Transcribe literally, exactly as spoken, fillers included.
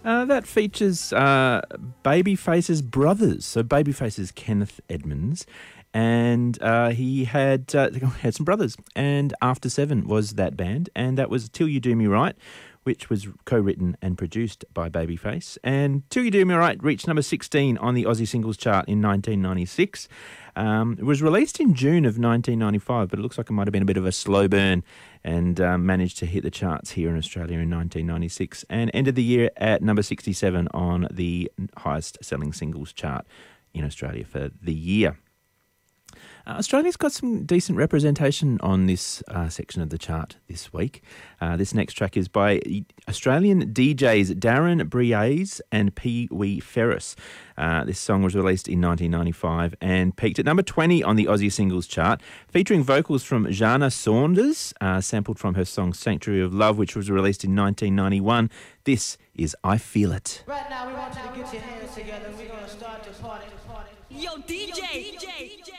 Uh, that features uh, Babyface's brothers. So Babyface is Kenneth Edmonds, and uh, he had uh, had some brothers. And After Seven was that band, and that was Till You Do Me Right, which was co-written and produced by Babyface. And Till You Do Me Right reached number sixteen on the Aussie Singles Chart in nineteen ninety-six. Um, it was released in June of nineteen ninety-five, but it looks like it might have been a bit of a slow burn, and um, managed to hit the charts here in Australia in nineteen ninety-six and ended the year at number sixty-seven on the highest selling singles chart in Australia for the year. Uh, Australia's got some decent representation on this uh, section of the chart this week. Uh, this next track is by Australian D Js Darren Briez and Pee Wee Ferris. Uh, this song was released in nineteen ninety-five and peaked at number twenty on the Aussie Singles Chart, featuring vocals from Jana Saunders, uh, sampled from her song Sanctuary of Love, which was released in nineteen ninety-one. This is I Feel It. Right now we want you to get your hands together and we're going to start the party. Yo, D J! D J!